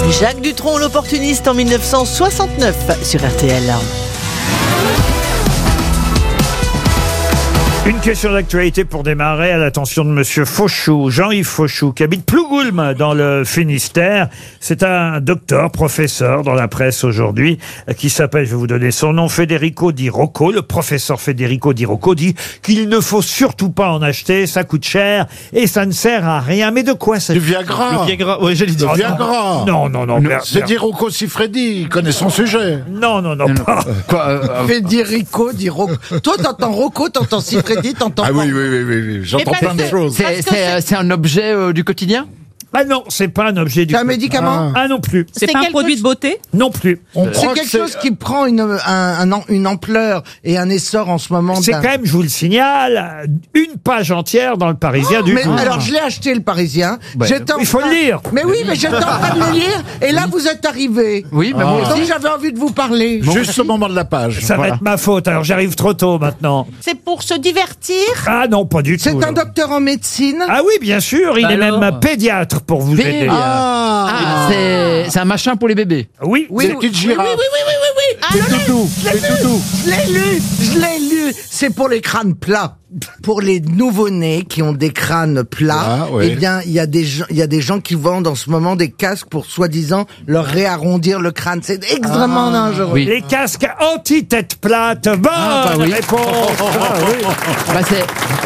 Jacques Dutronc, l'opportuniste en 1969 sur RTL. Une question d'actualité pour démarrer à l'attention de Monsieur Fauchou, Jean-Yves Fauchou, qui habite Plougoulm dans le Finistère. C'est un docteur, professeur dans la presse aujourd'hui, qui s'appelle, je vais vous donner son nom, Federico Di Rocco. Le professeur Federico Di Rocco dit qu'il ne faut surtout pas en acheter, ça coûte cher et ça ne sert à rien. Mais de quoi ça? Du Viagra. Le Viagra, oui, j'allais dire. Viagra. Non. C'est Di Rocco Siffredi, il connaît son sujet. Non, pas. Federico Di Rocco. Toi, t'entends Rocco, t'entends Siffredi, t'entends... Ah oui. J'entends plein de choses. C'est un objet du quotidien? Ah non, c'est pas un objet du C'est un médicament? Ah non plus. C'est pas un produit de beauté? Non plus. C'est quelque chose qui prend une ampleur et un essor en ce moment. C'est quand même, je vous le signale, une page entière dans le Parisien du Mais jour. alors, je l'ai acheté, le Parisien. Il faut le lire. Mais oui, mais j'étais en train de le lire, et là, vous êtes arrivé. Oui, mais moi Donc, aussi. j'avais envie de vous parler. Juste au moment de la page. Ça va être ma faute, alors j'arrive trop tôt maintenant. C'est pour se divertir? Ah non, pas du tout. C'est un docteur en médecine. Ah oui, bien sûr, il est alors même pédiatre pour vous aider. C'est un machin pour les bébés. Oui, Oui, Des petites girafes. oui. Des doudous. Je l'ai lu. C'est pour les crânes plats. Pour les nouveau-nés qui ont des crânes plats, Ah, ouais. eh bien, il y a des gens qui vendent en ce moment des casques pour soi-disant leur réarrondir le crâne. C'est extrêmement dangereux. Oui. les casques anti-tête plate. Bonne oui. réponse. Bah, c'est.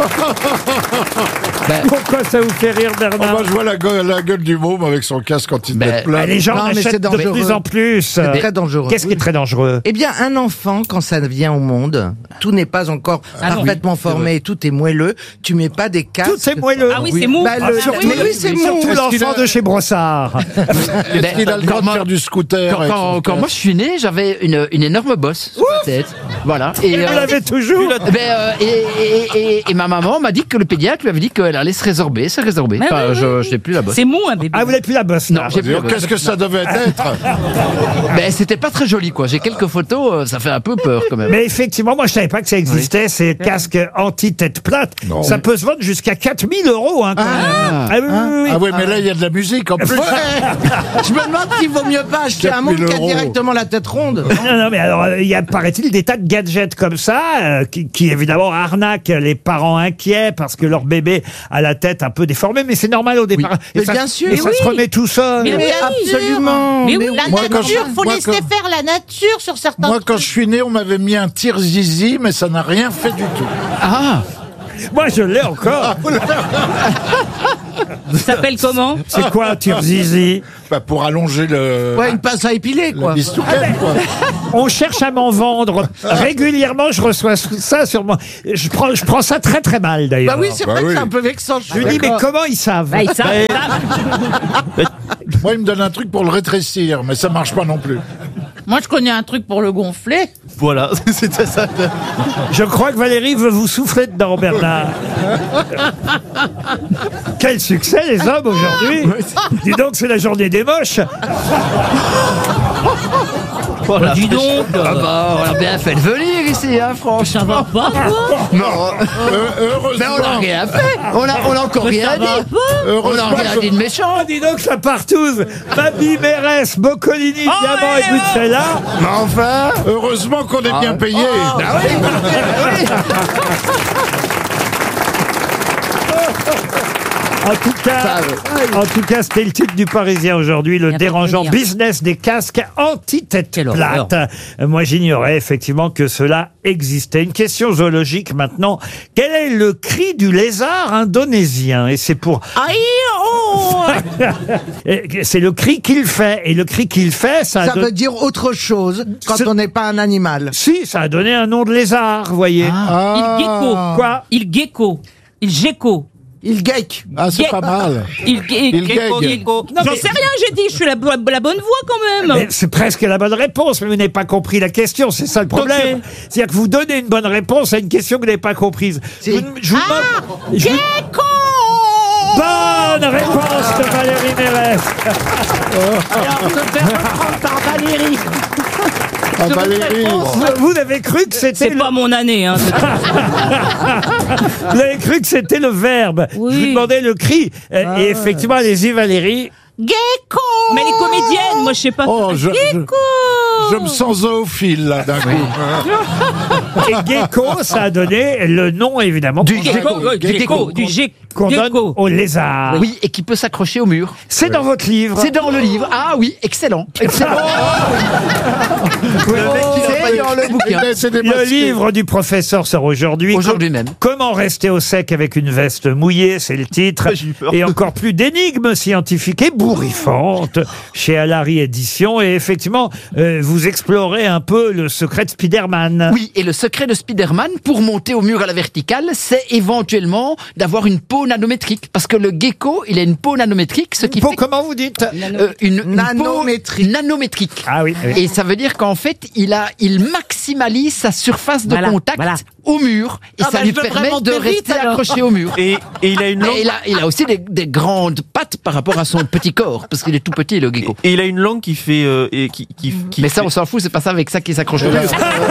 Bah, Pourquoi ça vous fait rire, Bernard? Moi, je vois la gueule du môme avec son casque anti-tête plat. Les gens Non, mais achètent c'est de dangereux. plus en plus. C'est très dangereux. Qu'est-ce qui est très dangereux? Eh bien, un enfant, quand ça vient au monde, tout n'est pas encore parfaitement formé, tout est moelleux. Tu mets pas des casques. Tout c'est moelleux. Ah oui, c'est mou. Bah, surtout, mais oui, c'est mou. surtout l'enfant de chez Brossard. Est-ce qu'il a le temps de faire du scooter avec son quand moi je suis né, j'avais une énorme bosse sur la tête. Voilà. Et, Vous l'avez toujours. et ma maman m'a dit que le pédiatre lui avait dit qu'elle allait se résorber. Mais Enfin, oui, je n'ai plus la bosse. C'est mou, un bébé. Ah, vous n'avez plus la bosse, là. Non, j'ai plus la bosse. Qu'est-ce que ça devait être? Mais c'était pas très joli, quoi. J'ai quelques photos, ça fait un peu peur quand même. Mais effectivement, moi je savais pas que ça existait, ces casques anti-tête plate. Non. Ça peut se vendre jusqu'à 4 000 €. Hein, quand même. Ah oui, oui. Ah oui, mais là, il y a de la musique en plus. Je me demande s'il vaut mieux pas acheter 4 un 000 môme qui a €. directement la tête ronde. Non, mais alors, il y a, paraît-il, des tas de gadgets comme ça, qui évidemment arnaquent les parents inquiets parce que leur bébé a la tête un peu déformée, mais c'est normal au départ. Et Mais ça, bien sûr. et ça Mais se oui. remet tout seul. Mais oui. Absolument. Mais oui, Mais la Moi, quand nature, je- faut moi, laisser quand- faire la nature sur certains Moi, trucs. quand je suis né, on m'avait mis un tire-zizi, mais ça n'a rien fait du tout. Ah, Moi, je l'ai encore. Ça s'appelle comment? C'est quoi un tire-zizi? Bah, pour allonger le... Ouais, une pince à épiler, la quoi. bistouquette, quoi. On cherche à m'en vendre. Régulièrement, je reçois ça sur moi. Je prends ça très très mal, d'ailleurs. Bah oui, c'est Bah vrai que oui. c'est un peu vexant. Je lui dis, mais comment ils savent? Bah, ils savent. Moi, il me donne un truc pour le rétrécir, mais ça marche pas non plus. Moi, je connais un truc pour le gonfler. voilà, c'était ça. Je crois que Valérie veut vous souffler dedans, Bernard. Quel succès, les hommes, aujourd'hui. Dis donc, c'est la journée des moches. Voilà. Dis donc. Ah bah, on a bien fait de venir ici, hein, franchement. Ça va pas, quoi? Non, Heureusement, mais on n'a rien fait. On a encore rien Ça va dit. pas? On n'a heureusement rien dit de méchant. Oh, dis donc, ça partouze. Babi, Mérès, Boccolini, Diamant et Bucella. Mais enfin. heureusement qu'on est bien payé. Ah oui, oui. En tout cas, c'était le titre du Parisien aujourd'hui, le Bien dérangeant fait de business des casques anti-tête Quelle plate. Moi, j'ignorais effectivement que cela existait. Une question zoologique maintenant. Quel est le cri du lézard indonésien? Et c'est pour... Aïe, oh. Et c'est le cri qu'il fait. Et le cri qu'il fait, ça a Ça veut dire autre chose quand Ce- on n'est pas un animal. Si, ça a donné un nom de lézard, vous voyez. Il gecko. Quoi? Il gecko. Il gecko. Il geek. Ah, c'est Gay. pas mal. Il gecko, gecko. Non, J'en mais- sais rien, j'ai dit, je suis la bonne voie quand même. Mais c'est presque la bonne réponse, mais vous n'avez pas compris la question, c'est ça le problème. C'est-à-dire que vous donnez une bonne réponse à une question que vous n'avez pas comprise. Je vous demande- je vous- Gecko. Bonne réponse de Valérie Mérès. Alors, je vais reprendre par Valérie. Ah, Valérie. Vous avez cru que c'était C'est pas mon année, hein. vous avez cru que c'était le verbe. Oui. Je vous demandais le cri. Et effectivement, allez-y Valérie. Gecko. Mais les comédiennes, moi je sais pas. Oh, Gecko. je me sens zoophile, là, d'un coup. Et gecko, ça a donné le nom, évidemment, Du Gecko. Du qu'on donne gecko. au lézard. Oui, et qui peut s'accrocher au mur. C'est dans votre livre. C'est dans le livre. Ah oui, excellent. Excellent. C'est dans le bouquin. C'est Le démasqué. livre du professeur sort aujourd'hui. Aujourd'hui même. Comment rester au sec avec une veste mouillée, c'est le titre. Et encore plus d'énigmes scientifiques ébouriffantes chez Alary Éditions. Et effectivement, vous explorez un peu le secret de Spider-Man. Oui, et le secret de Spider-Man, pour monter au mur à la verticale, c'est éventuellement d'avoir une peau nanométrique. Parce que le gecko, il a une peau nanométrique, ce qui fait... Comment vous dites une Nanométrique. peau nanométrique. Ah oui. Et ça veut dire qu'en fait, il maximalise sa surface de contact au mur. Et Ah ça bah, lui je devrais permet de monter vite, rester alors. accroché au mur. Et il a une Mais langue. il a aussi des grandes pattes par rapport à son petit corps, parce qu'il est tout petit, le gecko. Et il a une langue qui fait. Mais ça, on s'en fout, c'est pas ça avec ça qui s'accroche au mur.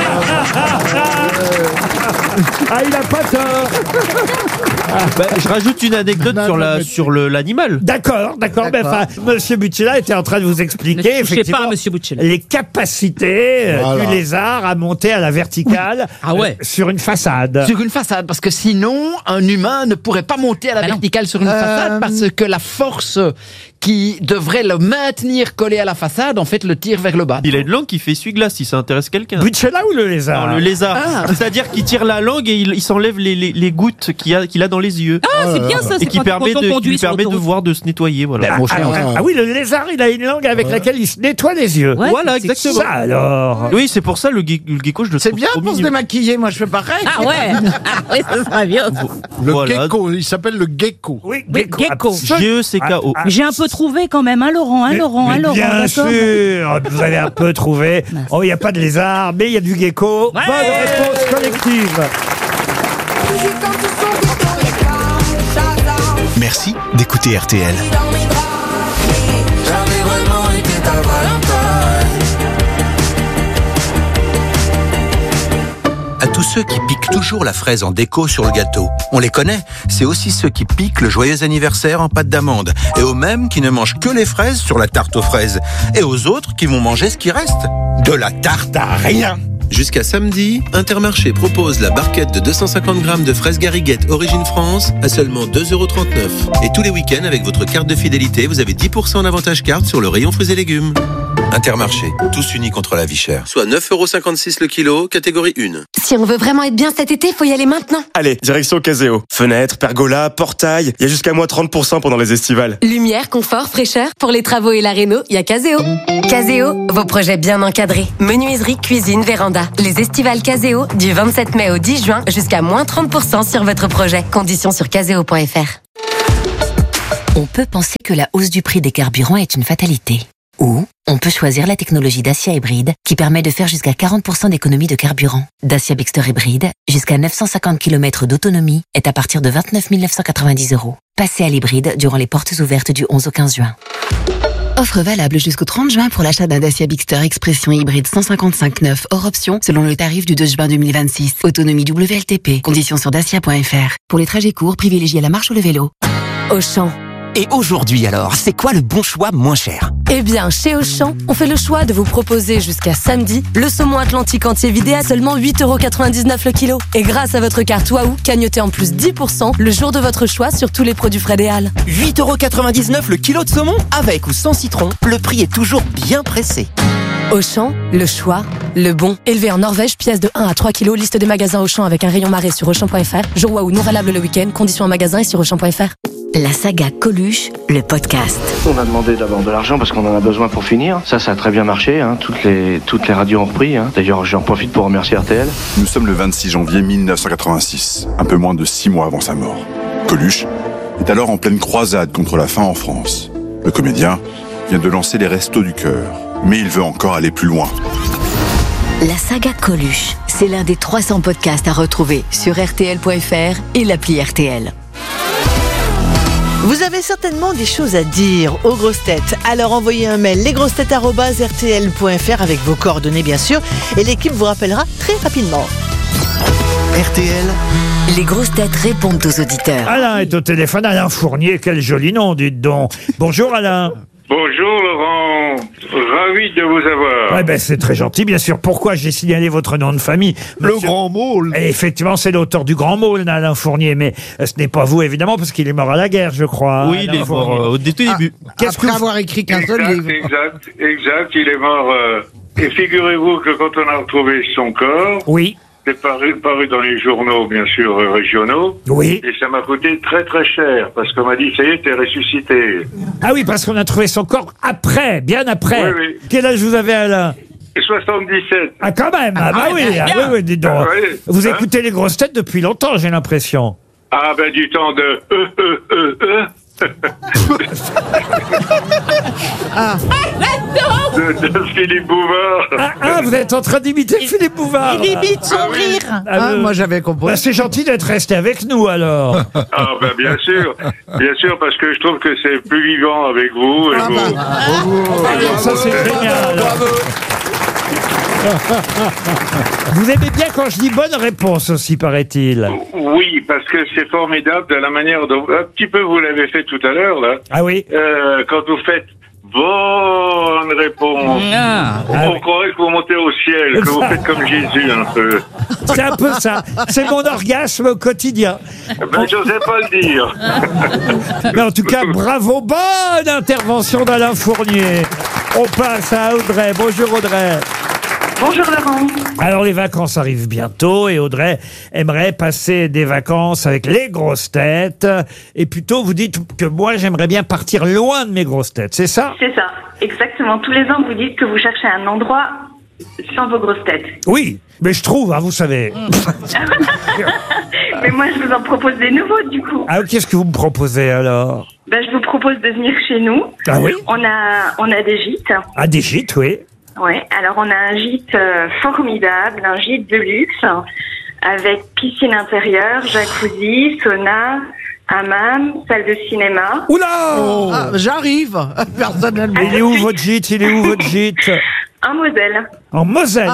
Ah, il a pas tort. Je rajoute une anecdote sur l'animal. D'accord. Mais enfin, Monsieur Butchela était en train de vous expliquer Ne touchez effectivement pas à Monsieur Butchela. les capacités Voilà. du lézard à monter à la verticale Ah ouais. sur une façade. Sur une façade, parce que sinon, un humain ne pourrait pas monter à la verticale sur une façade, parce que la force qui devrait le maintenir collé à la façade, en fait, le tire vers le bas. Il a une langue qui fait essuie-glace si ça intéresse quelqu'un. Butchela ou le lézard? Non, le lézard. C'est-à-dire qu'il tire la langue et il s'enlève les gouttes qu'il a dans les yeux. Ah, c'est bien ça, Et c'est qui quand permet on de conduit sur de l'autoroute. voir, de se nettoyer. Voilà. Ah oui, le lézard, il a une langue avec laquelle il se nettoie les yeux. Ouais, Voilà, c'est exactement. Ça alors. Oui, c'est pour ça le gecko, je le C'est trouve bien trop pour se mignon. démaquiller, moi je fais pareil. Ah ouais. Oui, ça serait bien. Le Voilà. gecko, il s'appelle le gecko. Oui, Oui, gecko. G-E-C-K-O. Ah, J'ai un peu trouvé quand même, hein Laurent, Mais Laurent, bien d'accord. sûr, vous avez un peu trouvé. Oh, il n'y a pas de lézard, mais il y a du gecko. Ouais. Bonne réponse collective. Merci d'écouter RTL. À tous ceux qui piquent toujours la fraise en déco sur le gâteau. On les connaît, c'est aussi ceux qui piquent le joyeux anniversaire en pâte d'amande. Et aux mêmes qui ne mangent que les fraises sur la tarte aux fraises. Et aux autres qui vont manger ce qui reste. De la tarte à rien. Jusqu'à samedi, Intermarché propose la barquette de 250 grammes de fraises Gariguette Origine France à seulement 2,39 €. Et tous les week-ends, avec votre carte de fidélité, vous avez 10% en avantage carte sur le rayon fruits et légumes. Intermarché, tous unis contre la vie chère. Soit 9,56 € le kilo, catégorie 1. Si on veut vraiment être bien cet été, faut y aller maintenant. Allez, direction Caseo. Fenêtres, pergola, portail, il y a jusqu'à moins 30% pendant les estivales. Lumière, confort, fraîcheur. Pour les travaux et la réno, il y a Caseo. Caseo, vos projets bien encadrés. Menuiserie, cuisine, véranda. Les estivales Caseo, du 27 mai au 10 juin, jusqu'à moins 30% sur votre projet. Conditions sur caseo.fr. On peut penser que la hausse du prix des carburants est une fatalité. Ou on peut choisir la technologie Dacia Hybride qui permet de faire jusqu'à 40% d'économie de carburant. Dacia Bigster Hybride, jusqu'à 950 km d'autonomie, est à partir de 29 990 €. Passez à l'hybride durant les portes ouvertes du 11 au 15 juin. Offre valable jusqu'au 30 juin pour l'achat d'un Dacia Bigster Expression hybride 155/9 hors option selon le tarif du 2 juin 2026. Autonomie WLTP. Conditions sur dacia.fr. Pour les trajets courts, privilégiez la marche ou le vélo. Auchan. Et aujourd'hui alors, c'est quoi le bon choix moins cher? Eh bien, chez Auchan, on fait le choix de vous proposer jusqu'à samedi le saumon atlantique entier vidé à seulement 8,99 € le kilo. Et grâce à votre carte Waouh, cagnotez en plus 10% le jour de votre choix sur tous les produits Fred et Al. 8,99 € le kilo de saumon? Avec ou sans citron, le prix est toujours bien pressé. Auchan, le choix, le bon. Élevé en Norvège, pièce de 1 à 3 kilos, liste des magasins Auchan avec un rayon marée sur Auchan.fr. Jour Waouh non valable le week-end, conditions en magasin et sur Auchan.fr. La saga Coluche, le podcast. On a demandé d'abord de l'argent parce qu'on en a besoin pour finir. Ça a très bien marché. Hein. Toutes les radios ont repris. Hein. D'ailleurs, j'en profite pour remercier RTL. Nous sommes le 26 janvier 1986, un peu moins de 6 mois avant sa mort. Coluche est alors en pleine croisade contre la faim en France. Le comédien vient de lancer les Restos du Cœur, mais il veut encore aller plus loin. La saga Coluche, c'est l'un des 300 podcasts à retrouver sur RTL.fr et l'appli RTL. Vous avez certainement des choses à dire aux grosses têtes. Alors envoyez un mail lesgrossetêtes@rtl.fr avec vos coordonnées bien sûr et l'équipe vous rappellera très rapidement. RTL, les grosses têtes répondent aux auditeurs. Alain est au téléphone, Alain Fournier, quel joli nom, dites donc. Bonjour Alain. Bonjour Laurent, de vous avoir. Ouais, ben, c'est très gentil, bien sûr. Pourquoi j'ai signalé votre nom de famille? Le Grand Môle. Et effectivement, c'est l'auteur du Grand Môle, Alain Fournier, mais ce n'est pas vous, évidemment, parce qu'il est mort à la guerre, je crois. Oui, il est mort au début. Après avoir écrit qu'un seul livre. Exact, il est mort. Et figurez-vous que quand on a retrouvé son corps, oui, c'est paru dans les journaux, bien sûr, régionaux. Oui. Et ça m'a coûté très très cher, parce qu'on m'a dit, ça y est, t'es ressuscité. Ah oui, parce qu'on a trouvé son corps après, bien après. Oui, oui. Quel âge vous avez, Alain? 77. Ah, quand même. Oui, dis donc. Oui. Vous Hein? écoutez les grosses têtes depuis longtemps, j'ai l'impression. Ah ben du temps de de Philippe Bouvard. Vous êtes en train d'imiter Philippe Bouvard. Il imite son rire. Moi j'avais compris. Bah, c'est gentil d'être resté avec nous alors. Ah ben bien sûr, parce que je trouve que c'est plus vivant avec vous. Et Ça c'est génial. Vous aimez bien quand je dis bonne réponse aussi, paraît-il. Oui, parce que c'est formidable de la manière dont un petit peu vous l'avez fait tout à l'heure là. Ah oui. Quand vous faites bonne réponse, on croirait que vous montez au ciel, que vous faites comme Jésus un peu. C'est un peu ça. C'est mon orgasme au quotidien. Ben je sais pas le dire. Mais en tout cas, bravo, bonne intervention d'Alain Fournier. On passe à Audrey. Bonjour Audrey. Bonjour Laurent. Alors les vacances arrivent bientôt et Audrey aimerait passer des vacances avec les grosses têtes. Et plutôt vous dites que moi j'aimerais bien partir loin de mes grosses têtes, c'est ça? C'est ça, exactement. Tous les ans vous dites que vous cherchez un endroit sans vos grosses têtes. Oui, mais je trouve, vous savez. Mais moi je vous en propose des nouveaux du coup. Ah, qu'est-ce que vous me proposez alors? Je vous propose de venir chez nous. Ah oui? On a des gîtes. Ah, des gîtes, oui. Ouais, alors on a un gîte formidable, un gîte de luxe, avec piscine intérieure, jacuzzi, sauna, hammam, salle de cinéma. Oula! J'arrive, personnellement. Il est où votre gîte? En Moselle. En Moselle,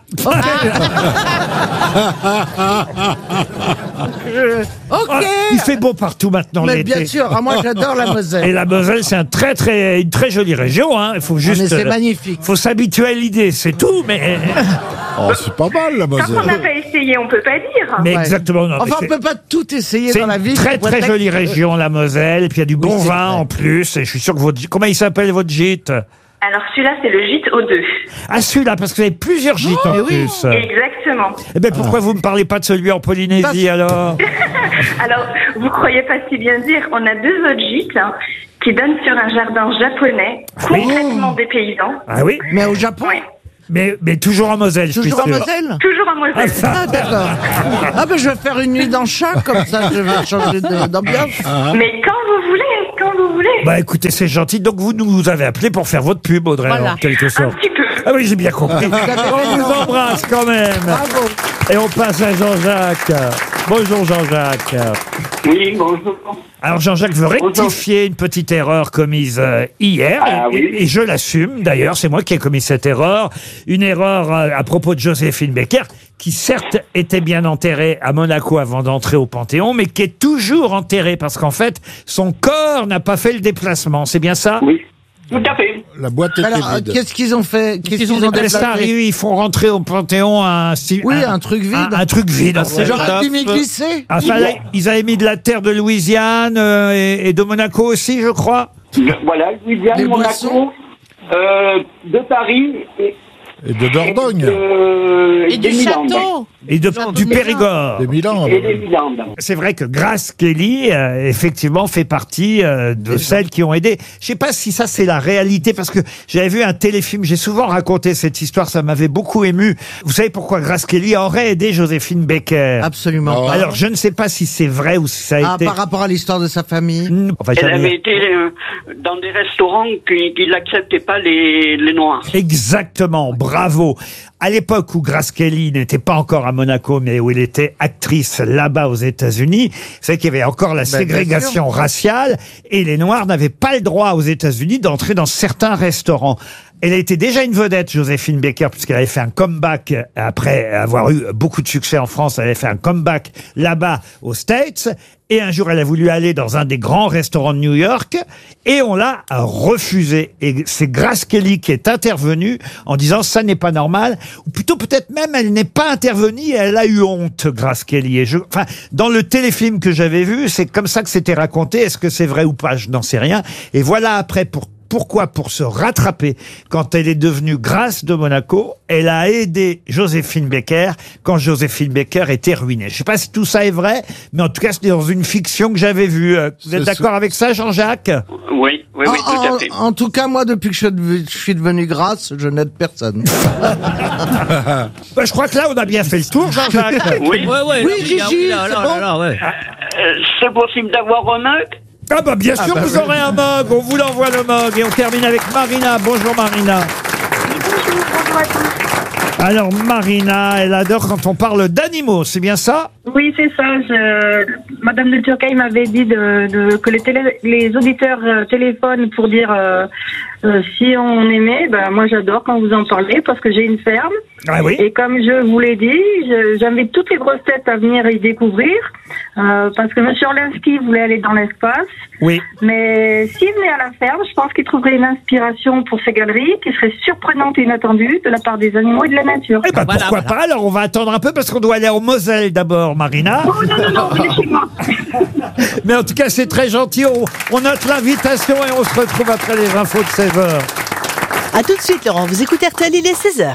Ok. Il fait beau partout maintenant Mais l'été. bien sûr, moi j'adore la Moselle. Et la Moselle, c'est une très jolie région. Hein. Il faut juste. Mais c'est magnifique. Faut s'habituer à l'idée, c'est tout. Mais c'est pas mal la Quand on n'a pas essayé, on peut pas dire. Mais exactement. Non, Enfin, mais on peut pas tout essayer c'est dans la vie. une très jolie région, la Moselle. Et puis il y a du bon c'est vin vrai. en plus. Et je suis sûr que votre. Comment il s'appelle votre gîte? Alors celui-là, c'est le gîte O2. Ah, celui-là, parce que vous avez plusieurs gîtes en plus. Exactement. Eh ben pourquoi vous me parlez pas de celui en Polynésie alors? Alors, vous croyez pas si bien dire, on a deux autres gîtes qui donnent sur un jardin japonais, complètement dépaysant. Ah oui? Mais au Japon? Ouais. Mais toujours en Moselle, je suis Toujours en sûr. Moselle? Toujours en Moselle. Ah, d'accord. Ah, ben je vais faire une nuit dans le chat, comme ça je vais changer d'ambiance. Mais quand vous voulez, quand vous voulez. Bah écoutez, c'est gentil. Donc vous nous avez appelé pour faire votre pub, Audrey, Voilà. en quelque sorte. Un petit peu. Ah oui, j'ai bien compris. On vous embrasse quand même. Bravo. Et on passe à Jean-Jacques. Bonjour Jean-Jacques. Oui, bonjour. Alors Jean-Jacques veut rectifier une petite erreur commise hier, et je l'assume d'ailleurs, c'est moi qui ai commis cette erreur, une erreur à propos de Joséphine Baker, qui certes était bien enterrée à Monaco avant d'entrer au Panthéon, mais qui est toujours enterrée parce qu'en fait, son corps n'a pas fait le déplacement, c'est bien ça? Oui. Tout à fait. La boîte était Alors, vide. qu'est-ce qu'ils ont fait? Qu'est-ce qu'ils ont Ça déplacé? arrive, ils font rentrer au Panthéon un truc vide. Un truc vide. C'est genre un demi-glissé. Enfin, là, ils avaient mis de la terre de Louisiane et de Monaco aussi, je crois. Voilà, Louisiane, Les Monaco, de Paris Et de Dordogne. et du château. Et du Périgord. Des Milan. Et des Milandes. C'est vrai que Grace Kelly, effectivement, fait partie de celles qui ont aidé. Je sais pas si ça, c'est la réalité, parce que j'avais vu un téléfilm, j'ai souvent raconté cette histoire, ça m'avait beaucoup ému. Vous savez pourquoi Grace Kelly aurait aidé Joséphine Baker? Absolument pas. Alors, je ne sais pas si c'est vrai ou si ça a été... Par rapport à l'histoire de sa famille. Enfin, Elle jamais- avait été dans des restaurants qui n'acceptaient pas les Noirs. Exactement, bravo. À l'époque où Grace Kelly n'était pas encore à Monaco, mais où elle était actrice là-bas aux États-Unis, c'est qu'il y avait encore la ségrégation raciale et les Noirs n'avaient pas le droit aux États-Unis d'entrer dans certains restaurants. Elle a été déjà une vedette, Joséphine Baker, puisqu'elle avait fait un comeback après avoir eu beaucoup de succès en France. Elle avait fait un comeback là-bas aux States. Et un jour, elle a voulu aller dans un des grands restaurants de New York et on l'a refusé. Et c'est Grace Kelly qui est intervenue en disant ça n'est pas normal. Ou plutôt peut-être même elle n'est pas intervenue et elle a eu honte, Grace Kelly. Et dans le téléfilm que j'avais vu, c'est comme ça que c'était raconté. Est-ce que c'est vrai ou pas? Je n'en sais rien. Et voilà après pourquoi, pour se rattraper, quand elle est devenue Grace de Monaco, elle a aidé Joséphine Baker quand Joséphine Baker était ruinée. Je ne sais pas si tout ça est vrai, mais en tout cas, c'était dans une fiction que j'avais vue. Vous êtes d'accord avec ça, Jean-Jacques? Oui, tout à fait. En tout cas, moi, depuis que je suis devenu Grace, je n'aide personne. Je crois que là, on a bien fait le tour, Jean-Jacques. Oui, Gigi, c'est bon. C'est possible d'avoir un mug? Ah bah bien sûr, vous aurez un mug, on vous l'envoie le mug. Et on termine avec Marina. Bonjour Marina. Bonjour à tous. Alors Marina, elle adore quand on parle d'animaux, c'est bien ça? Oui, c'est ça. Madame de Turquie m'avait dit que les auditeurs téléphonent pour dire si on aimait. Moi, j'adore quand vous en parlez parce que j'ai une ferme. Ah oui. Et comme je vous l'ai dit, j'invite toutes les grosses têtes à venir y découvrir parce que M. Orlinski voulait aller dans l'espace. Oui. Mais s'il venait à la ferme, je pense qu'il trouverait une inspiration pour ses galeries qui serait surprenante et inattendue de la part des animaux et de la nature. Eh ben, pourquoi pas? Alors, on va attendre un peu parce qu'on doit aller au Moselle d'abord, Marina. Oh, non, venez chez moi. Mais en tout cas, c'est très gentil. On note l'invitation et on se retrouve après les infos de 16h. A tout de suite, Laurent. Vous écoutez RTL, il est 16h.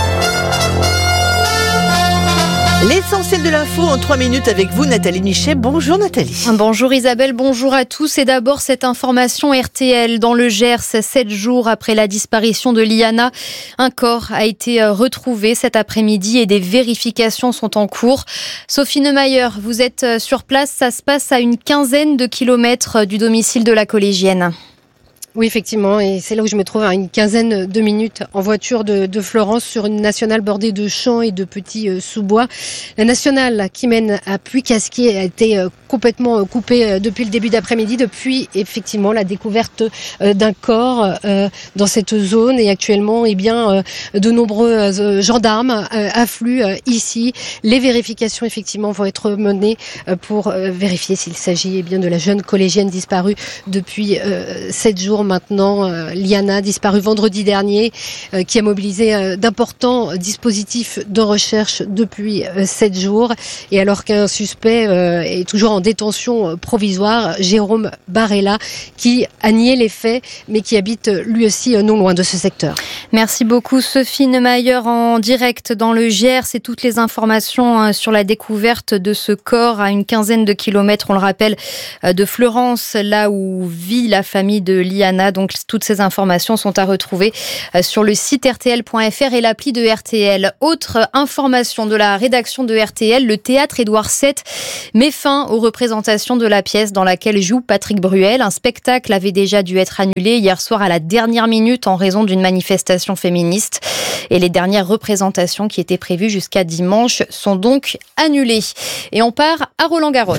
L'essentiel de l'info en 3 minutes avec vous, Nathalie Michet. Bonjour Nathalie. Bonjour Isabelle, bonjour à tous. Et d'abord cette information RTL dans le Gers, 7 jours après la disparition de Liana. Un corps a été retrouvé cet après-midi et des vérifications sont en cours. Sophie Neumayer, vous êtes sur place. Ça se passe à une quinzaine de kilomètres du domicile de la collégienne. Oui, effectivement, et c'est là où je me trouve à une quinzaine de minutes en voiture de Florence sur une nationale bordée de champs et de petits sous-bois. La nationale qui mène à Puy-Casquier a été complètement coupée depuis le début d'après-midi, depuis effectivement la découverte d'un corps dans cette zone et actuellement, de nombreux gendarmes affluent ici. Les vérifications effectivement vont être menées pour vérifier s'il s'agit de la jeune collégienne disparue depuis 7 jours. Maintenant, Liana, disparue vendredi dernier, qui a mobilisé d'importants dispositifs de recherche depuis 7 jours. Et alors qu'un suspect est toujours en détention provisoire, Jérôme Barella, qui a nié les faits, mais qui habite lui aussi non loin de ce secteur. Merci beaucoup Sophie Neumayer en direct dans le Gers et toutes les informations sur la découverte de ce corps à une quinzaine de kilomètres, on le rappelle, de Fleurance, là où vit la famille de Liana. Donc toutes ces informations sont à retrouver sur le site rtl.fr et l'appli de RTL. Autre information de la rédaction de RTL, le théâtre Édouard VII met fin aux représentations de la pièce dans laquelle joue Patrick Bruel. Un spectacle avait déjà dû être annulé hier soir à la dernière minute en raison d'une manifestation féministe. Et les dernières représentations qui étaient prévues jusqu'à dimanche sont donc annulées. Et on part à Roland-Garros.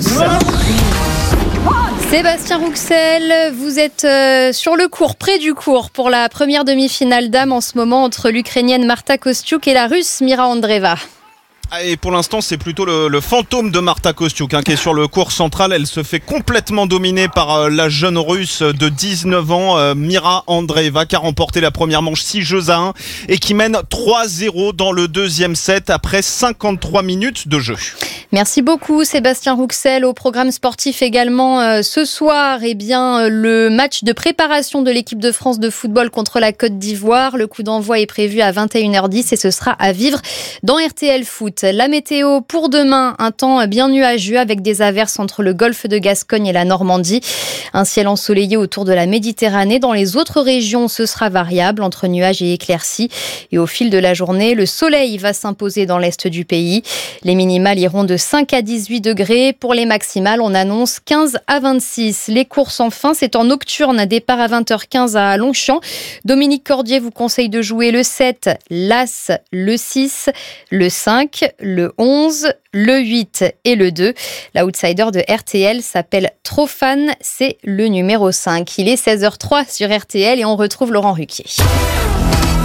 Sébastien Rouxel, vous êtes sur le court, près du court, pour la première demi-finale dames en ce moment entre l'Ukrainienne Marta Kostyuk et la Russe Mira Andreeva. Et pour l'instant, c'est plutôt le fantôme de Marta Kostyuk qui est sur le court central. Elle se fait complètement dominer par la jeune Russe de 19 ans, Mira Andreeva, qui a remporté la première manche 6-1 et qui mène 3-0 dans le deuxième set après 53 minutes de jeu. Merci beaucoup Sébastien Rouxel. Au programme sportif également ce soir, le match de préparation de l'équipe de France de football contre la Côte d'Ivoire. Le coup d'envoi est prévu à 21h10 et ce sera à vivre dans RTL Foot. La météo pour demain, un temps bien nuageux avec des averses entre le golfe de Gascogne et la Normandie. Un ciel ensoleillé autour de la Méditerranée. Dans les autres régions, ce sera variable entre nuages et éclaircies. Et au fil de la journée, le soleil va s'imposer dans l'est du pays. Les minimales iront de 5 à 18 degrés. Pour les maximales, on annonce 15 à 26. Les courses enfin, c'est en nocturne, départ à 20h15 à Longchamp. Dominique Cordier vous conseille de jouer le 7, l'As, le 6, le 5, le 11, le 8 et le 2. L'outsider de RTL s'appelle Trofan, c'est le numéro 5. Il est 16h03 sur RTL et on retrouve Laurent Ruquier.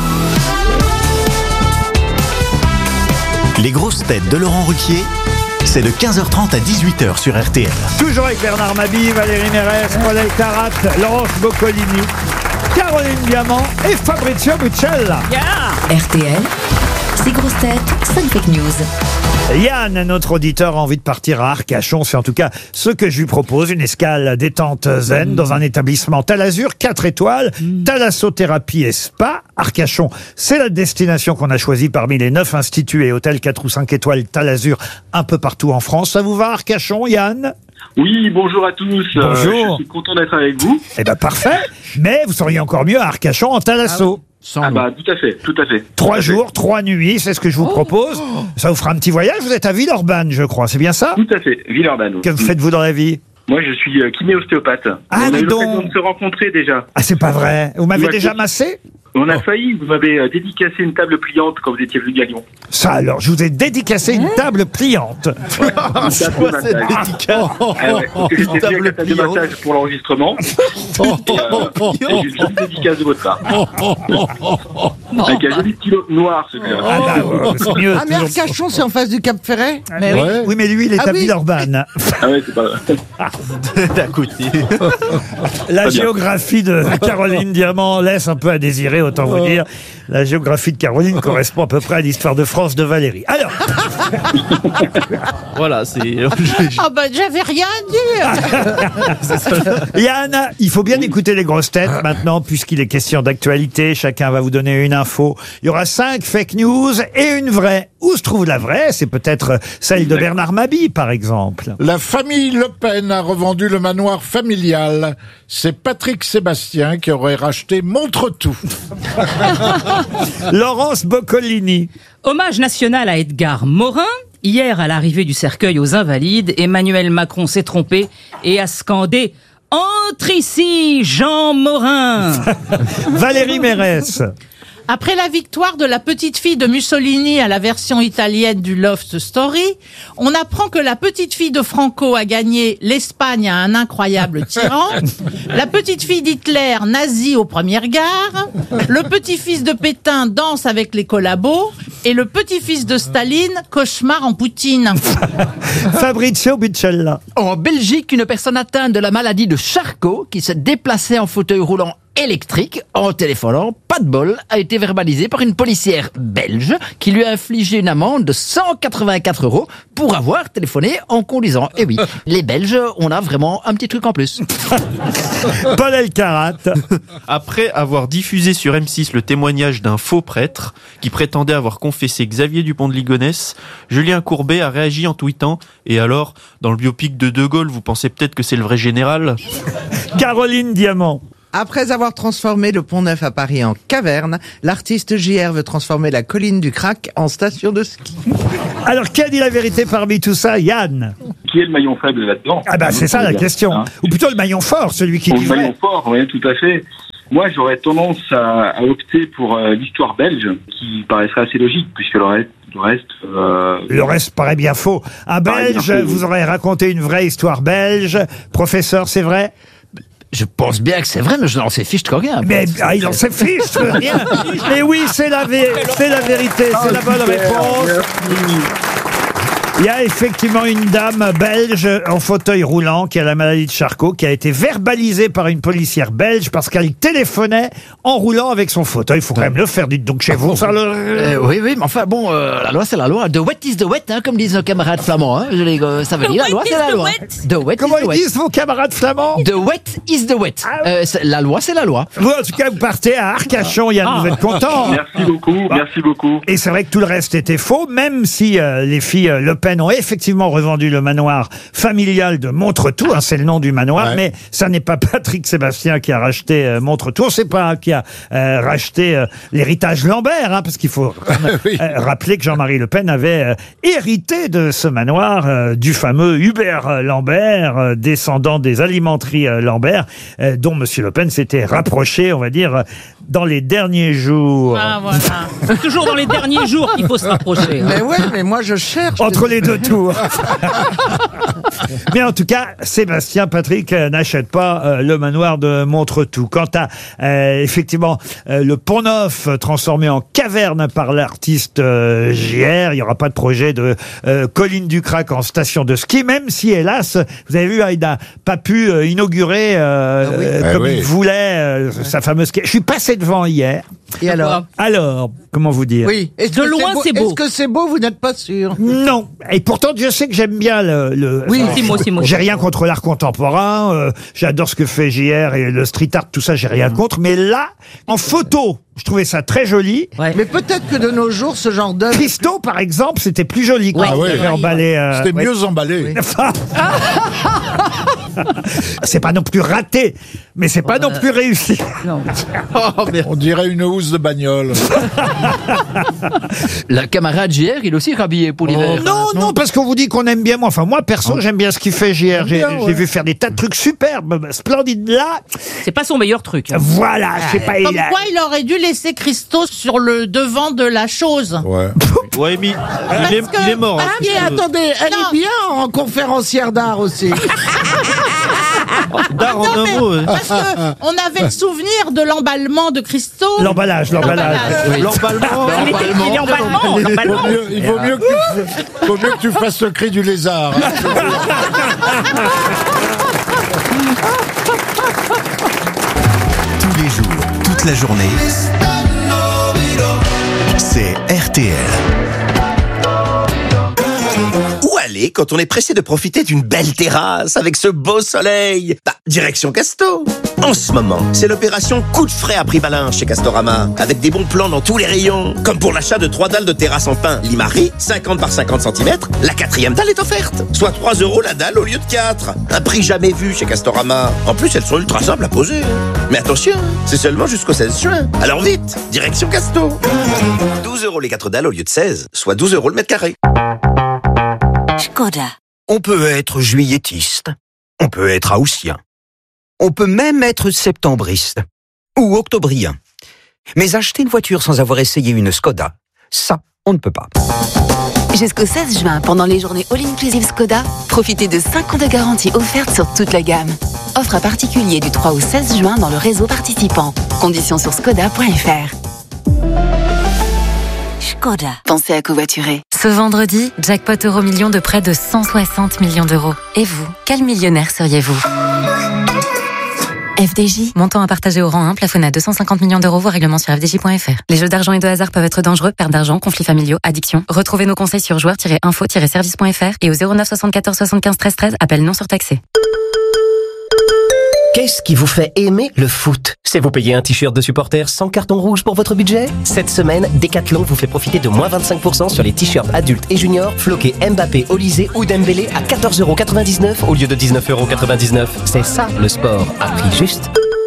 Les grosses têtes de Laurent Ruquier, C'est de 15h30 à 18h sur RTL. Toujours avec Bernard Mabille, Valérie Mérès, Paul Elkarat, Laurence Boccolini, Caroline Diamant et Fabrizio Buccella. RTL, 6 grosses têtes, 5 fake news. Yann, notre auditeur, a envie de partir à Arcachon. C'est en tout cas ce que je lui propose. Une escale détente zen dans un établissement Talazur, 4 étoiles, thalassothérapie et spa. Arcachon, c'est la destination qu'on a choisie parmi les 9 instituts et hôtels 4 ou 5 étoiles Talazur un peu partout en France. Ça vous va, Arcachon, Yann ? Oui, bonjour à tous. Bonjour. Je suis content d'être avec vous. Eh ben parfait. Mais vous seriez encore mieux à Arcachon en thalasso. Ah bah tout à fait. 3 jours, 3 nuits, c'est ce que je vous propose. Ça vous fera un petit voyage. Vous êtes à Villeurbanne, je crois. C'est bien ça ? Tout à fait, Villeurbanne. Que faites-vous dans la vie ? Moi, je suis kiné-ostéopathe. On a eu l'occasion de se rencontrer déjà. Ah, c'est pas vrai. Vous m'avez déjà massé ? On a failli. Vous m'avez dédicacé une table pliante quand vous étiez venu à Lyon. Ça alors, je vous ai dédicacé une table pliante. C'est quoi cette dédicace ? J'étais venu avec la table de massage pour l'enregistrement. Et j'ai une petite dédicace de votre part. Avec un joli stylo noir, ce gars. C'est mieux. Ah, mais Arcachon, c'est en face du Cap Ferret ? Oui, mais lui, il est à Villeurbanne. Ah ouais, c'est pas D'à côté. La géographie de Caroline Diamant laisse un peu à désirer, autant vous dire. La géographie de Caroline correspond à peu près à l'histoire de France de Valérie. Alors. Voilà, c'est. Ah bah j'avais rien à dire. Yann, il faut bien écouter les grosses têtes maintenant, puisqu'il est question d'actualité. Chacun va vous donner une info. Il y aura 5 fake news et une vraie. Où se trouve la vraie ? C'est peut-être celle de Bernard Mabille, par exemple. La famille Le Pen a revendu le manoir familial. C'est Patrick Sébastien qui aurait racheté Montretout. Laurence Boccolini. Hommage national à Edgar Morin. Hier, à l'arrivée du cercueil aux Invalides, Emmanuel Macron s'est trompé et a scandé « Entre ici, Jean Morin !» Valérie Mérès. Après la victoire de la petite fille de Mussolini à la version italienne du Love Story, on apprend que la petite fille de Franco a gagné l'Espagne à un incroyable tyran, la petite fille d'Hitler nazie aux premières gares, le petit-fils de Pétain danse avec les collabos et le petit-fils de Staline cauchemar en Poutine. Fabrizio Buccella. En Belgique, une personne atteinte de la maladie de Charcot qui se déplaçait en fauteuil roulant électrique en téléphonant, pas de bol, a été verbalisée par une policière belge qui lui a infligé une amende de 184 € pour avoir téléphoné en conduisant. Et oui, les Belges, on a vraiment un petit truc en plus. Paul Elkarat. Après avoir diffusé sur M6 le témoignage d'un faux prêtre qui prétendait avoir confessé Xavier Dupont de Ligonnès, Julien Courbet a réagi en tweetant « Et alors, dans le biopic de De Gaulle, vous pensez peut-être que c'est le vrai général ?» Caroline Diamant. Après avoir transformé le Pont-Neuf à Paris en caverne, l'artiste JR veut transformer la colline du Crac en station de ski. Alors, qui a dit la vérité parmi tout ça ? Yann. Qui est le maillon faible là-dedans ? Ah bah c'est ça la question. Hein. Ou plutôt le maillon fort, celui qui dit Le maillon fort, oui, tout à fait. Moi, j'aurais tendance à opter pour l'histoire belge, qui paraîtrait assez logique, puisque le reste paraît bien faux. Un Belge vous aurait raconté une vraie histoire belge. Professeur, c'est vrai ? Je pense bien que c'est vrai, mais je n'en sais fiche trop rien. Mais il en sait fiche trop rien. Mais oui, c'est la vérité, c'est la bonne réponse. Il y a effectivement une dame belge en fauteuil roulant qui a la maladie de Charcot, qui a été verbalisée par une policière belge parce qu'elle téléphonait en roulant avec son fauteuil. Il faut quand même le faire, dites donc chez vous. Ça, oui, mais enfin bon, la loi c'est la loi. The wet is the wet, comme disent nos camarades flamands. Ça veut dire la loi c'est la loi. Comment ils disent vos camarades flamands ? The wet is the wet. La loi c'est la loi. Vous, en tout cas, vous partez à Arcachon, Yann, vous êtes content. Merci beaucoup. Et c'est vrai que tout le reste était faux, même si les filles Le Pen ont effectivement revendu le manoir familial de Montretout, c'est le nom du manoir, mais ça n'est pas Patrick Sébastien qui a racheté Montretout, on ne sait pas qui a racheté l'héritage Lambert, parce qu'il faut rappeler que Jean-Marie Le Pen avait hérité de ce manoir du fameux Hubert Lambert, descendant des alimenteries Lambert, dont Monsieur Le Pen s'était rapproché, on va dire, dans les derniers jours. Ah, voilà. C'est toujours dans les derniers jours qu'il faut se rapprocher. Mais ouais, mais moi je cherche. Entre les deux tours. Mais en tout cas, Sébastien Patrick n'achète pas le manoir de Montretout. Quant à effectivement le Pont-Neuf transformé en caverne par l'artiste JR, il n'y aura pas de projet de Colline du Crac en station de ski, même si hélas, vous avez vu, il n'a pas pu inaugurer comme il voulait sa fameuse ski. Je suis passé devant hier. Et alors ? Alors, comment vous dire ? Oui. De loin, c'est beau. Est-ce que c'est beau ? Vous n'êtes pas sûr ? Non. Et pourtant, Dieu sait que j'aime bien le Oui, c'est moi. J'ai rien contre l'art contemporain. J'adore ce que fait JR et le street art, tout ça, j'ai rien contre. Mais là, en photo, je trouvais ça très joli. Ouais. Mais peut-être que de nos jours, ce genre d'œuvre... Christo, par exemple, c'était plus joli. Ah ouais. C'était emballé. C'était mieux emballé. C'est pas non plus raté, mais c'est pas non plus réussi. Non. On dirait une housse de bagnole. La camarade JR, il est aussi rhabillé pour l'hiver. Non, parce qu'on vous dit qu'on aime bien moi. Enfin, moi, perso, j'aime bien ce qu'il fait, JR. J'ai vu faire des tas de trucs superbes, splendides là. C'est pas son meilleur truc. Voilà, je sais pas. Comme quoi, il aurait dû laisser Christo sur le devant de la chose. Ouais. Ouais, mais il est mort. Ah, mais attendez, elle est bien en conférencière d'art aussi. D'art en un mot. Parce que on avait le souvenir de l'emballement de Christo. L'emballage. Oui. L'emballement. Il vaut mieux que tu fasses le cri du lézard. Tous les jours, toute la journée, c'est RTL. Où aller quand on est pressé de profiter d'une belle terrasse avec ce beau soleil ? Direction Casto. En ce moment, c'est l'opération coup de frais à prix malin chez Castorama, avec des bons plans dans tous les rayons. Comme pour l'achat de 3 dalles de terrasse en pin Limari, 50 par 50 cm, la 4e dalle est offerte. Soit 3 € la dalle au lieu de 4. Un prix jamais vu chez Castorama. En plus, elles sont ultra simples à poser. Mais attention, c'est seulement jusqu'au 16 juin. Alors vite, direction Casto. 12 € les 4 dalles au lieu de 16, soit 12 € le mètre carré. Škoda. On peut être juilletiste, on peut être haussien, on peut même être septembriste ou octobrien. Mais acheter une voiture sans avoir essayé une Škoda, ça, on ne peut pas. Jusqu'au 16 juin, pendant les journées All-Inclusive Škoda, profitez de 5 ans de garantie offerte sur toute la gamme. Offre à particulier du 3 au 16 juin dans le réseau participant. Conditions sur škoda.fr. Škoda. Pensez à covoiturer. Ce vendredi, jackpot euro-million de près de 160 millions d'euros. Et vous, quel millionnaire seriez-vous ? FDJ, montant à partager au rang 1, plafonné à 250 millions d'euros, voire règlement sur fdj.fr. Les jeux d'argent et de hasard peuvent être dangereux, perte d'argent, conflits familiaux, addiction. Retrouvez nos conseils sur joueurs-info-service.fr et au 09 74 75 13 13, appel non surtaxé. Qu'est-ce qui vous fait aimer le foot ? C'est vous payer un t-shirt de supporter sans carton rouge pour votre budget ? Cette semaine, Decathlon vous fait profiter de moins 25% sur les t-shirts adultes et juniors floqués Mbappé, Olysée ou Dembélé à 14,99 € au lieu de 19,99 €. C'est ça le sport à prix juste.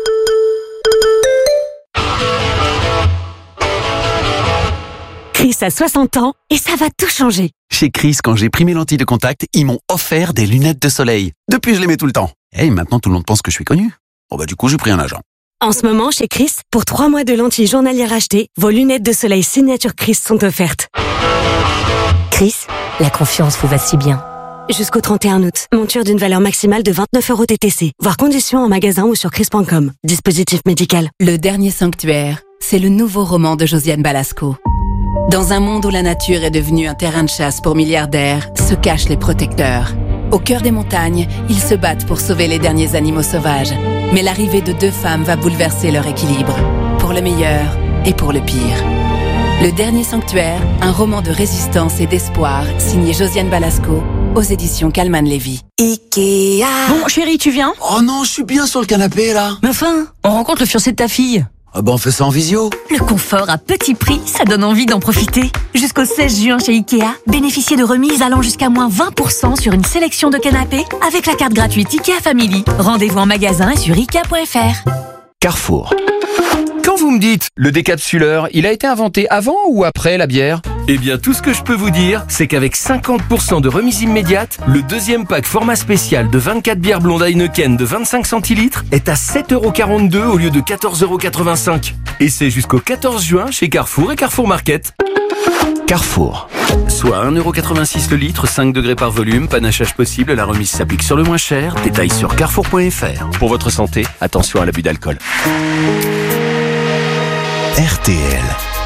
Chris a 60 ans et ça va tout changer. Chez Chris, quand j'ai pris mes lentilles de contact, ils m'ont offert des lunettes de soleil. Depuis, je les mets tout le temps. Et maintenant, tout le monde pense que je suis connu. Bon du coup, j'ai pris un agent. En ce moment, chez Chris, pour 3 mois de lentilles journalières achetées, vos lunettes de soleil signature Chris sont offertes. Chris, la confiance vous va si bien. Jusqu'au 31 août, monture d'une valeur maximale de 29 € TTC. Voir conditions en magasin ou sur chris.com. Dispositif médical. Le dernier sanctuaire, c'est le nouveau roman de Josiane Balasco. Dans un monde où la nature est devenue un terrain de chasse pour milliardaires, se cachent les protecteurs. Au cœur des montagnes, ils se battent pour sauver les derniers animaux sauvages. Mais l'arrivée de 2 femmes va bouleverser leur équilibre. Pour le meilleur et pour le pire. Le dernier sanctuaire, un roman de résistance et d'espoir, signé Josiane Balasco, aux éditions Calman Lévy. Ikea. Bon, chérie, tu viens ? Oh non, je suis bien sur le canapé, là. Mais enfin, on rencontre le fiancé de ta fille. Ah on fait ça en visio. Le confort à petit prix, ça donne envie d'en profiter. Jusqu'au 16 juin chez Ikea, bénéficiez de remises allant jusqu'à moins 20% sur une sélection de canapés avec la carte gratuite Ikea Family. Rendez-vous en magasin et sur Ikea.fr. Carrefour. Quand vous me dites, le décapsuleur, il a été inventé avant ou après la bière ? Eh bien, tout ce que je peux vous dire, c'est qu'avec 50% de remise immédiate, le deuxième pack format spécial de 24 bières blondes Heineken de 25 centilitres est à 7,42 € au lieu de 14,85 €. Et c'est jusqu'au 14 juin chez Carrefour et Carrefour Market. Carrefour. Soit 1,86€ le litre, 5 degrés par volume, panachage possible, la remise s'applique sur le moins cher. Détails sur carrefour.fr. Pour votre santé, attention à l'abus d'alcool. RTL.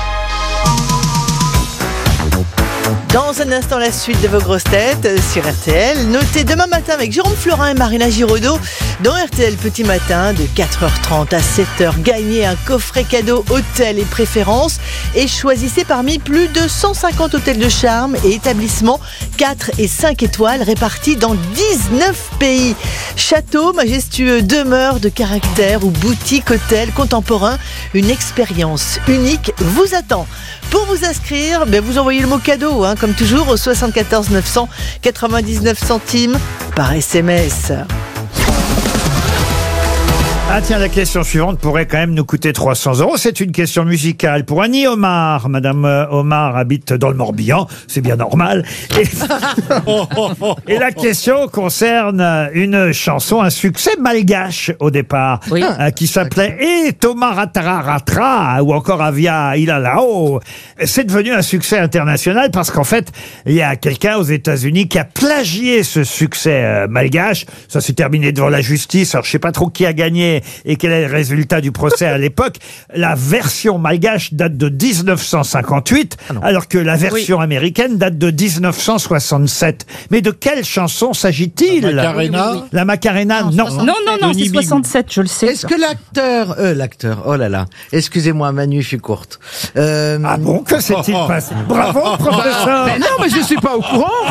Dans un instant, la suite de vos grosses têtes sur RTL. Notez demain matin avec Jérôme Florin et Marina Giraudot dans RTL Petit Matin de 4h30 à 7h. Gagnez un coffret cadeau hôtel et préférences et choisissez parmi plus de 150 hôtels de charme et établissements 4 et 5 étoiles répartis dans 19 pays. Châteaux, majestueux demeures de caractère ou boutiques, hôtels contemporains, une expérience unique vous attend. Pour vous inscrire, vous envoyez le mot cadeau, comme toujours, au 74 900 99 centimes par SMS. Ah tiens, la question suivante pourrait quand même nous coûter 300€. C'est une question musicale pour Annie Omar. Madame Omar habite dans le Morbihan, c'est bien normal. Et la question concerne une chanson, un succès malgache au départ, qui s'appelait « Et Thomas Ratara Ratra » ou encore « Avia Ilalao ». C'est devenu un succès international parce qu'en fait, il y a quelqu'un aux États-Unis qui a plagié ce succès malgache. Ça s'est terminé devant la justice. Alors je sais pas trop qui a gagné et quel est le résultat du procès à l'époque. La version malgache date de 1958, alors que la version américaine date de 1967. Mais de quelle chanson s'agit-il? La Macarena? La Macarena, non. Non, c'est 67, je le sais. Est-ce que l'acteur, oh là là, excusez-moi Manu, je suis courte. Ah bon, que s'est-il passé? Bravo, professeur. Non, mais je suis pas au courant.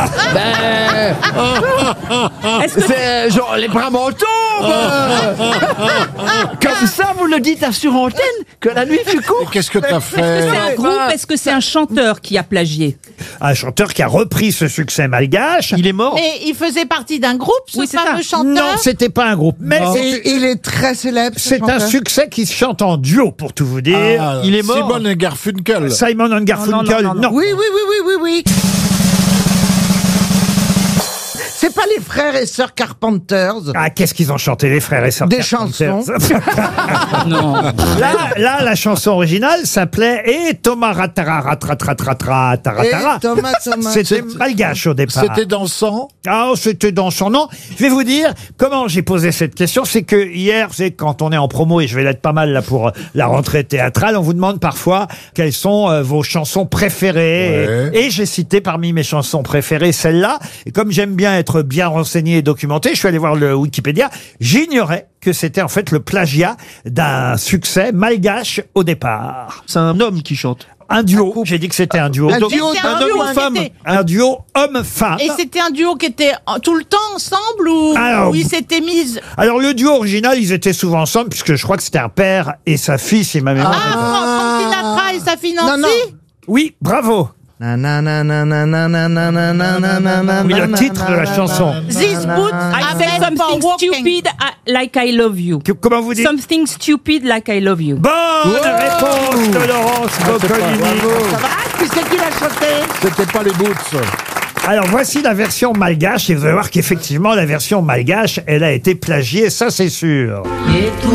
C'est genre les bras m'en tombent. Comme ça, vous le dites sur antenne, que la nuit fut courte. Qu'est-ce que t'as fait? Est-ce que c'est un groupe? Est-ce que c'est un chanteur qui a plagié? Un chanteur qui a repris ce succès malgache. Il est mort. Et il faisait partie d'un groupe, ce fameux chanteur? Non, c'était pas un groupe. Mais il est très célèbre. c'est un succès qui se chante en duo, pour tout vous dire. Il est mort. Simon and Garfunkel. Simon and Garfunkel, non. Oui. C'est pas les frères et sœurs Carpenters? Ah, qu'est-ce qu'ils ont chanté, les frères et sœurs Des Carpenters. chansons. Non. Là, la chanson originale s'appelait « Et Thomas Ratara Ratratratratratara Taratara ». C'était malgache au départ. C'était dansant? Ah, c'était dansant. Non, je vais vous dire comment j'ai posé cette question. C'est que hier, c'est quand on est en promo, et je vais l'être pas mal là pour la rentrée théâtrale, on vous demande parfois quelles sont vos chansons préférées. Et j'ai cité parmi mes chansons préférées celle-là. Et comme j'aime bien être bien renseigné et documenté, je suis allé voir le Wikipédia. J'ignorais que c'était en fait le plagiat d'un succès malgache au départ. C'est un homme qui chante. Un duo. J'ai dit que c'était un duo. Un duo homme-femme. Un duo homme-femme. Et c'était un duo qui était tout le temps ensemble ou ils s'étaient mis... Alors le duo original, ils étaient souvent ensemble puisque je crois que c'était un père et sa fille, si ma mémoire est bonne. Frank Sinatra et sa fille Nancy? Oui, bravo. Oui, le titre de la chanson. This boot, I say something stupid like I love you. Comment vous dites? Something stupid like I love you. Bonne réponse de Laurence Boccolini. Ça va? Qui c'est qui l'a chanté? C'était pas les Boots. Alors voici la version malgache et vous allez voir qu'effectivement la version malgache, elle a été plagiée, ça c'est sûr. Et tout